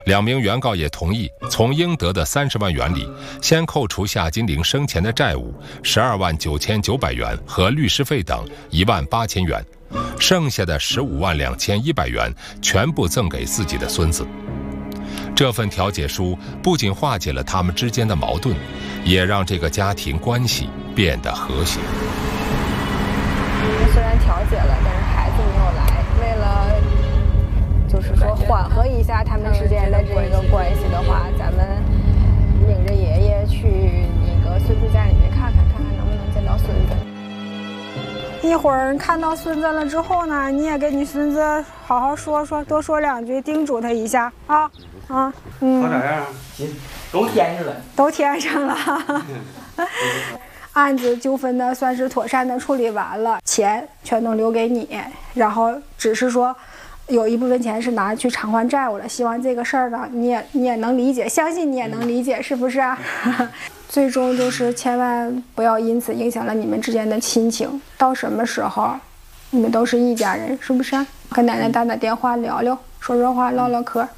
2名原告也同意从应得的30万元里，先扣除夏金玲生前的债务12万9900元和律师费等1万8000元，剩下的15万2100元全部赠给自己的孙子。这份调解书不仅化解了他们之间的矛盾，也让这个家庭关系变得和谐。 虽然调解了，但是孩子没有来，为了就是说缓和一下他们之间的这个关系的话，咱们领着爷爷去那个孙子家里面看看能不能见到孙子。 一会儿看到孙子了之后呢，你也跟你孙子好好说说，多说2句，叮嘱他一下啊。 好咋样？行，都填上了。 都填上了。案子纠纷呢算是妥善的处理完了，钱全都留给你，然后只是说有一部分钱是拿去偿还债务了。希望这个事儿呢你也能理解，相信你也能理解，是不是啊？最终就是千万不要因此影响了你们之间的亲情。到什么时候你们都是一家人，是不是？跟奶奶打电话聊聊，说说话，唠唠嗑。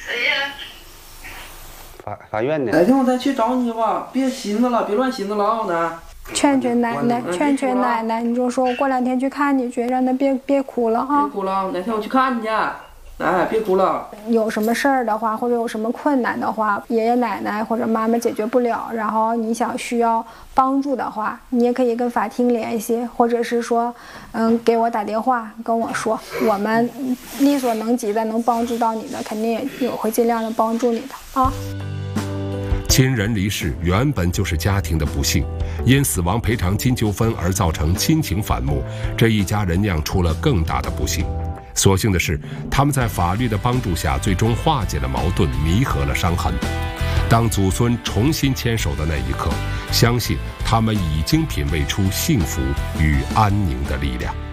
法院呢？ 哪天我再去找你吧，别寻思了，别乱寻思了啊！呢， 劝奶奶，你就说我过2天去看你去，让他别哭了啊！ 别哭了，哪天我去看你去。哎，别哭了。 有什么事儿的话，或者有什么困难的话，爷爷奶奶或者妈妈解决不了，然后你需要帮助的话，你也可以跟法庭联系，或者是说，给我打电话跟我说，我们力所能及的能帮助到你的，肯定也会尽量的帮助你的啊。 亲人离世原本就是家庭的不幸，因死亡赔偿金纠纷而造成亲情反目，这一家人酿出了更大的不幸。所幸的是，他们在法律的帮助下最终化解了矛盾，弥合了伤痕。当祖孙重新牵手的那一刻，相信他们已经品味出幸福与安宁的力量。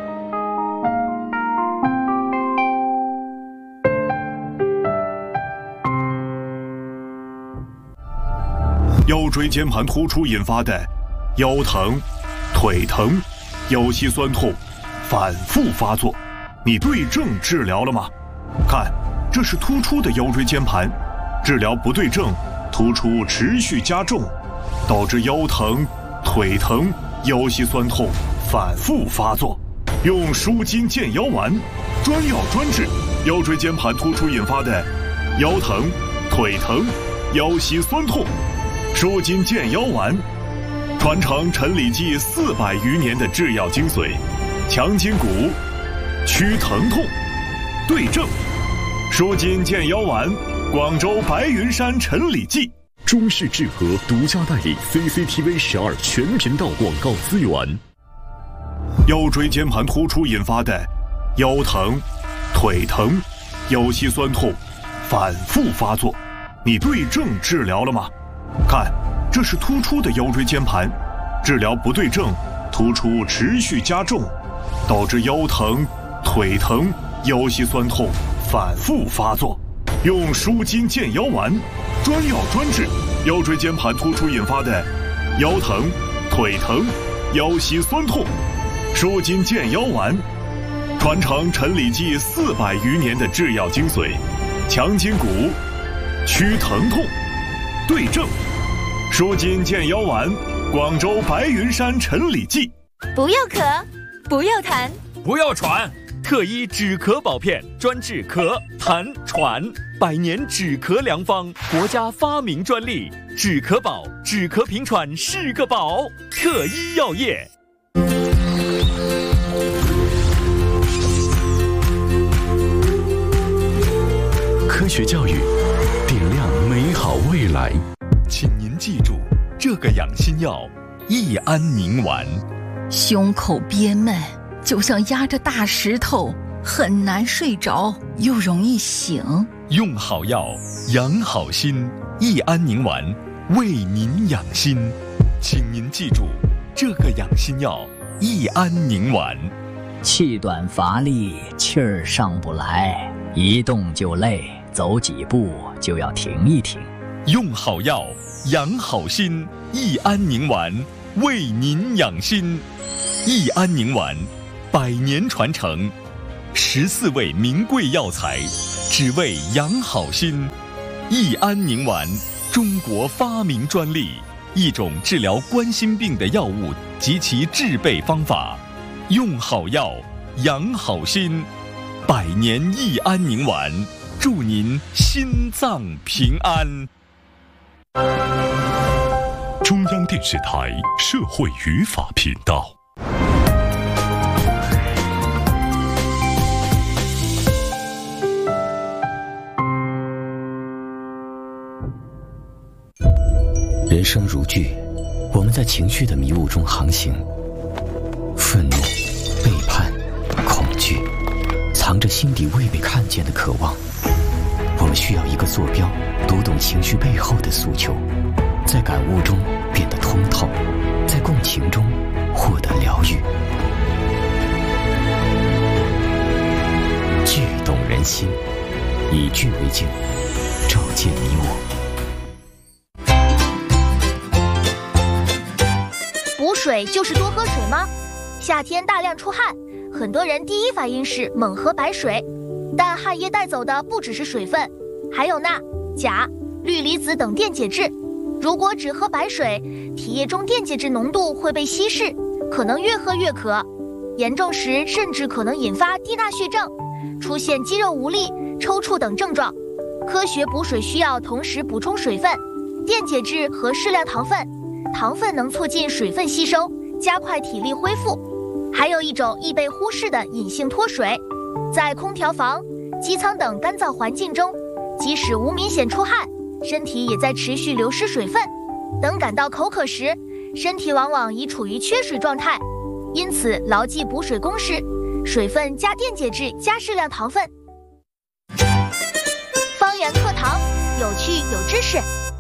腰椎间盘突出引发的腰疼、腿疼、腰膝酸痛反复发作，你对症治疗了吗？看，这是突出的腰椎间盘，治疗不对症，突出持续加重，导致腰疼、腿疼、腰膝酸痛反复发作。用舒筋健腰丸，专药专治腰椎间盘突出引发的腰疼、腿疼、腰膝酸痛。舒筋健腰丸，传承陈李济400余年的制药精髓，强筋骨，祛疼痛，对症。舒筋健腰丸，广州白云山陈李济。 中式制和独家代理 CCTV 12全频道广告资源。 腰椎间盘突出引发的腰疼、腿疼、腰膝酸痛反复发作，你对症治疗了吗？看，这是突出的腰椎间盘，治疗不对症，突出持续加重，导致腰疼、腿疼、腰膝酸痛反复发作。用舒筋健腰丸，专药专治腰椎间盘突出引发的腰疼、腿疼、腰膝酸痛。舒筋健腰丸，传承陈李济400余年的制药精髓，强筋骨，祛疼痛，对症。舒筋健腰丸，广州白云山陈李济。 不要咳，不要痰， 不要喘，特医止咳保片，专治咳、痰、喘，100年止咳良方，国家发明专利，止咳宝，止咳平喘是个宝。特医药业。 科学教育，点亮美好未来。 请您记住这个养心药益安宁丸。 胸口憋闷，就像压着大石头，很难睡着，又容易醒。 用好药，养好心，益安宁丸为您养心。请您记住这个养心药益安宁丸。 气短乏力，气儿上不来，一动就累，走几步就要停一停。 用好药，养好心，益安宁丸为您养心。益安宁丸，100年传承，14味名贵药材， 只为养好心。益安宁丸，中国发明专利，一种治疗冠心病的药物及其制备方法。用好药，养好心。100年益安宁丸，祝您心脏平安。 中央电视台社会语法频道。 人生如剧，我们在情绪的迷雾中航行。愤怒、背叛、恐惧，藏着心底未被看见的渴望。我们需要一个坐标，读懂情绪背后的诉求，在感悟中变得通透，在共情中获得疗愈。剧懂人心，以剧为镜，照见你我。 补水就是多喝水吗？夏天大量出汗，很多人第一反应是猛喝白水，但汗液带走的不只是水分，还有钠、钾、氯离子等电解质。如果只喝白水，体液中电解质浓度会被稀释，可能越喝越渴，严重时甚至可能引发低钠血症，出现肌肉无力、抽搐等症状。科学补水需要同时补充水分、电解质和适量糖分，糖分能促进水分吸收，加快体力恢复。还有一种易被忽视的隐性脱水，在空调房、机舱等干燥环境中，即使无明显出汗，身体也在持续流失水分。等感到口渴时，身体往往已处于缺水状态。因此，牢记补水公式：水分加电解质加适量糖分。方圆课堂，有趣有知识。